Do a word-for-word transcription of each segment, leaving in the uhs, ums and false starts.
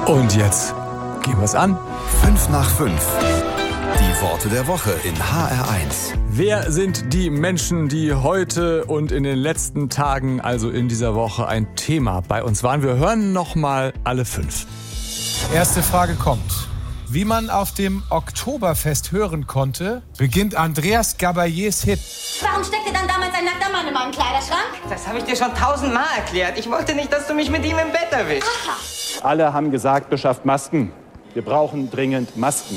Und jetzt gehen wir es an. fünf nach fünf. Die Worte der Woche in H R eins. Wer sind die Menschen, die heute und in den letzten Tagen, also in dieser Woche, ein Thema bei uns waren? Wir hören nochmal alle fünf. Erste Frage kommt. Wie man auf dem Oktoberfest hören konnte, beginnt Andreas Gabayers Hit. Warum steckte dann damals ein nackter Mann in meinem Kleiderschrank? Das habe ich dir schon tausendmal erklärt. Ich wollte nicht, dass du mich mit ihm im Bett erwischst. Aha. Alle haben gesagt, beschafft Masken. Wir brauchen dringend Masken.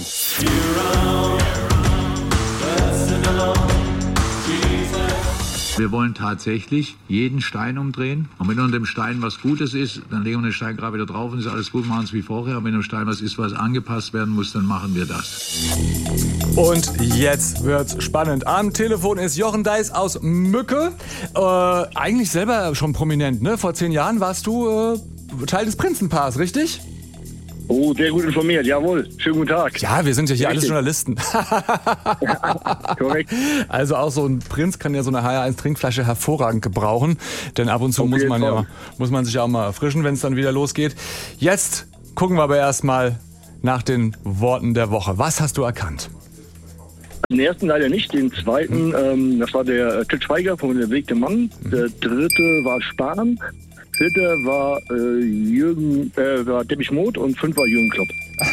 Wir wollen tatsächlich jeden Stein umdrehen. Und wenn unter dem Stein was Gutes ist, dann legen wir den Stein gerade wieder drauf und ist alles gut, machen es wie vorher. Und wenn im Stein was ist, was angepasst werden muss, dann machen wir das. Und jetzt wird's spannend. Am Telefon ist Jochen Deiß aus Mücke. Äh, eigentlich selber schon prominent, ne? Vor zehn Jahren warst du äh, Teil des Prinzenpaars, richtig? Oh, sehr gut informiert, jawohl. Schönen guten Tag. Ja, wir sind ja hier Richtig. alles Journalisten. Korrekt. Also auch so ein Prinz kann ja so eine H R eins Trinkflasche hervorragend gebrauchen. Denn ab und zu Auf muss jeden man, ja, Fall. muss man sich ja auch mal erfrischen, wenn es dann wieder losgeht. Jetzt gucken wir aber erstmal nach den Worten der Woche. Was hast du erkannt? Den ersten leider nicht, den zweiten, ähm, das war der äh, Til Schweiger von Der Weg der Mann. Der dritte war Spahn. Vierter war äh, Jürgen, äh, war Depeche Mode und fünf war Jürgen Klopp.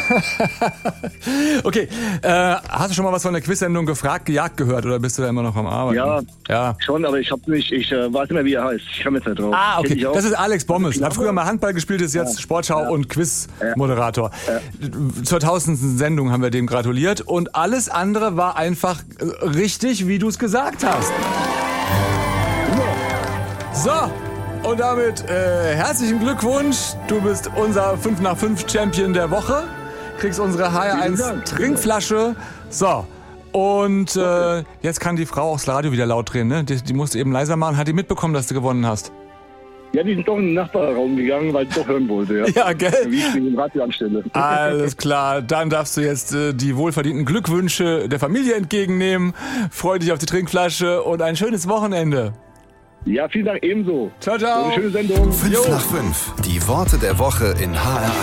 Okay, äh, hast du schon mal was von der Quiz-Sendung gefragt, gejagt gehört oder bist du da immer noch am Arbeiten? Ja, ja. schon, aber ich hab nicht, ich äh, weiß nicht mehr, wie er heißt. Ich komme jetzt nicht drauf. Ah, Kenn okay. ich auch. Das ist Alex Bommes. Er hat früher mal Handball gespielt, ist jetzt Ja. Sportschau- Ja. und Quiz-Moderator. Ja. Zur tausendsten Sendung haben wir dem gratuliert und alles andere war einfach äh, richtig, wie du es gesagt hast. So. Und damit äh, herzlichen Glückwunsch. Du bist unser fünf nach fünf Champion der Woche. Kriegst unsere H R eins Vielen Dank. Trinkflasche. So. Und äh, jetzt kann die Frau auch das Radio wieder laut drehen, ne? Die, die musste eben leiser machen. Hat die mitbekommen, dass du gewonnen hast? Ja, die sind doch in den Nachbarraum gegangen, weil ich doch hören wollte. Ja, Ja, gell? Wie ich den im Radio anstelle. Alles klar. Dann darfst du jetzt äh, die wohlverdienten Glückwünsche der Familie entgegennehmen. Freu dich auf die Trinkflasche und ein schönes Wochenende. Ja, vielen Dank ebenso. Ciao, ciao. Eine schöne Sendung. fünf Jo. nach fünf. Die Worte der Woche in H R